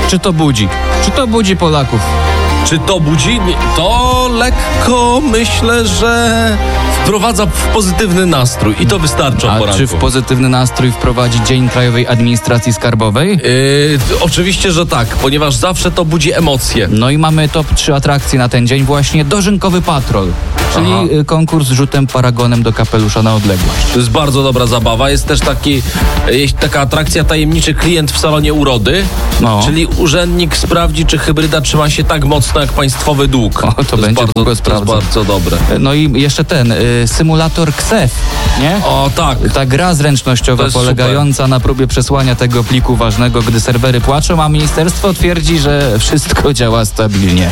Czy to budzi? Czy to budzi Polaków? Czy to budzi? To lekko myślę, że wprowadza w pozytywny nastrój i to wystarczy o A poranku. czy w pozytywny nastrój wprowadzi Dzień Krajowej Administracji Skarbowej? Oczywiście, że tak, ponieważ zawsze to budzi emocje. No i mamy top 3 atrakcje na ten dzień właśnie. Dożynkowy Patrol, czyli konkurs z rzutem paragonem do kapelusza na odległość. To jest bardzo dobra zabawa. Jest też taka atrakcja tajemniczy klient w salonie urody, czyli urzędnik sprawdzi, czy hybryda trzyma się tak mocno jak państwowy dług. To będzie długo sprawdzał. To jest bardzo dobre. No i jeszcze ten symulator KSEF, nie? O tak. Ta gra zręcznościowa polegająca na próbie przesłania tego pliku ważnego, gdy serwery płaczą, a ministerstwo twierdzi, że wszystko działa stabilnie.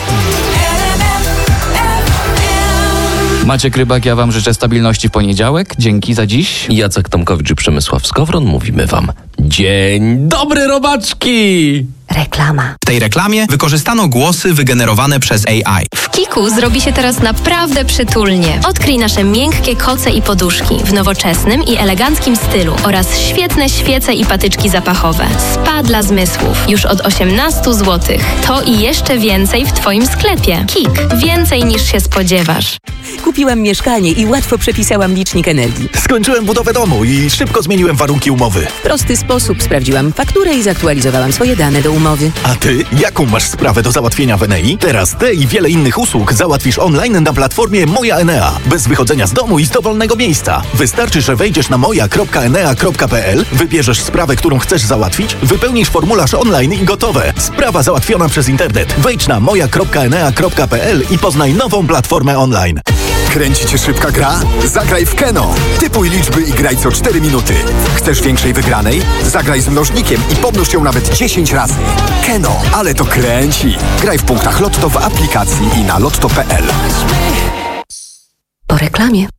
Maciek Rybak, ja wam życzę stabilności w poniedziałek. Dzięki za dziś. Jacek Tomkowicz i Przemysław Skowron. Mówimy wam dzień dobry, robaczki! Reklama. W tej reklamie wykorzystano głosy wygenerowane przez AI. W Kiku zrobi się teraz naprawdę przytulnie. Odkryj nasze miękkie koce i poduszki w nowoczesnym i eleganckim stylu oraz świetne świece i patyczki zapachowe. Spa dla zmysłów. Już od 18 zł. To i jeszcze więcej w twoim sklepie. Kik. Więcej niż się spodziewasz. Kupiłam mieszkanie i łatwo przepisałam licznik energii. Skończyłem budowę domu i szybko zmieniłem warunki umowy. W prosty sposób sprawdziłam fakturę i zaktualizowałam swoje dane do umowy. A ty? Jaką masz sprawę do załatwienia w Enei? Teraz te i wiele innych usług załatwisz online na platformie Moja Enea. Bez wychodzenia z domu i z dowolnego miejsca. Wystarczy, że wejdziesz na moja.enea.pl, wybierzesz sprawę, którą chcesz załatwić, wypełnisz formularz online i gotowe. Sprawa załatwiona przez internet. Wejdź na moja.enea.pl i poznaj nową platformę online. Kręci cię szybka gra? Zagraj w Keno. Typuj liczby i graj co 4 minuty. Chcesz większej wygranej? Zagraj z mnożnikiem i pomnóż ją nawet 10 razy. Keno, ale to kręci. Graj w punktach Lotto w aplikacji i na lotto.pl. Po reklamie.